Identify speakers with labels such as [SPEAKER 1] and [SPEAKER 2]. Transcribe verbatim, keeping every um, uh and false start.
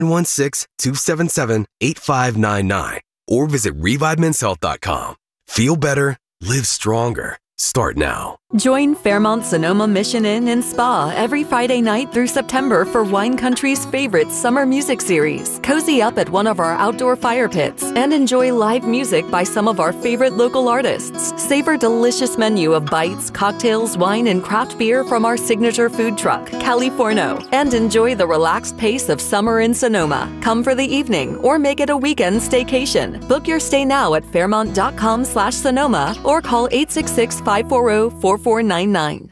[SPEAKER 1] one six, two seven seven, eight five nine nine or visit revive men's health dot com. Feel better, live stronger. Start now.
[SPEAKER 2] Join Fairmont Sonoma Mission Inn and Spa every Friday night through September for Wine Country's favorite summer music series. Cozy up at one of our outdoor fire pits and enjoy live music by some of our favorite local artists. Savor delicious menu of bites, cocktails, wine, and craft beer from our signature food truck, Californo, and enjoy the relaxed pace of summer in Sonoma. Come for the evening or make it a weekend staycation. Book your stay now at fairmont dot com slash Sonoma or call eight six six, five four zero, four four nine nine.